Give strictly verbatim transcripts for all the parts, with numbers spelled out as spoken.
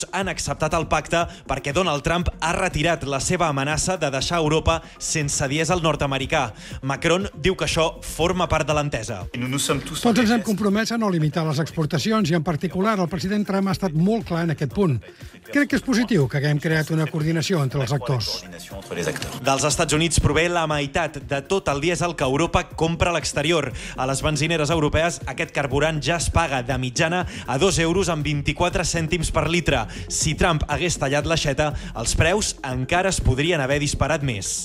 han acceptat el pacte perquè Donald Trump ha retirat la seva amenaça de deixar Europa sense dièsel nord-americà. Macron diu que això forma part de l'entesa. Tots ens hem compromès a no limitar les exportacions i, en particular, el president Trump ha estat molt clar en aquest punt. Crec que és positiu que haguem creat una coordinació entre els actors. Dels Estats Units prové la meitat de tot el dièsel que Europa compra a l'exterior. A les benzineres europees aquest carburant ja es paga de mitjana a dos euros amb vint-i-quatre cèntims per litre. Si Trump hagués tallat l'aixeta, els preus encara es podrien haver disparat més.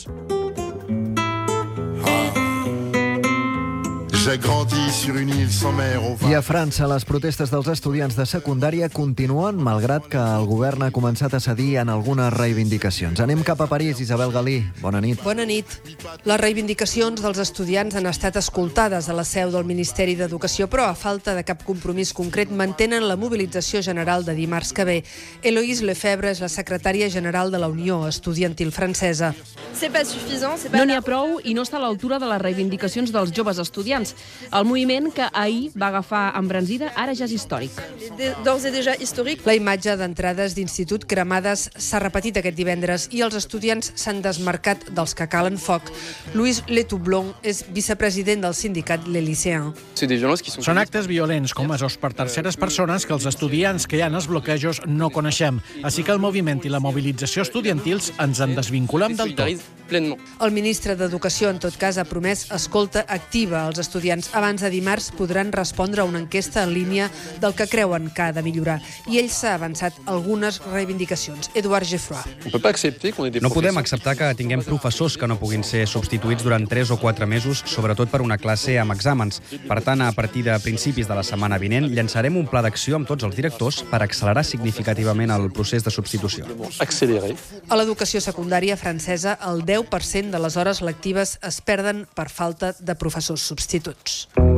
I a França, les protestes dels estudiants de secundària continuen, malgrat que el govern ha començat a cedir en algunes reivindicacions. Anem cap a París. Isabel Galí, bona nit. Bona nit. Les reivindicacions dels estudiants han estat escoltades a la seu del Ministeri d'Educació, però a falta de cap compromís concret mantenen la mobilització general de dimarts que ve. Héloïse Lefebvre és la secretària general de la Unió Estudiantil Francesa. No n'hi ha prou i no està a l'altura de les reivindicacions dels joves estudiants. El moviment, que ahir va agafar embranzida, ara ja és històric. La imatge d'entrades d'institut cremades s'ha repetit aquest divendres i els estudiants s'han desmarcat dels que calen foc. Louis Letoublon és vicepresident del sindicat Les Lycéens. Són actes violents comesos per terceres persones que els estudiants que hi ha en els bloquejos no coneixem. Així que el moviment i la mobilització estudiantils ens en desvinculem del tot. El ministre d'Educació, en tot cas, ha promès escolta activa als estudiants. Abans de dimarts podran respondre a una enquesta en línia del que creuen que ha de millorar. I ell s'ha avançat algunes reivindicacions. Eduard Geffroy. No podem acceptar que tinguem professors que no puguin ser substituïts durant tres o quatre mesos, sobretot per una classe amb exàmens. Per tant, a partir de principis de la setmana vinent, llançarem un pla d'acció amb tots els directors per accelerar significativament el procés de substitució. A l'educació secundària francesa, el deu per cent de les hores lectives es perden per falta de professors substituts.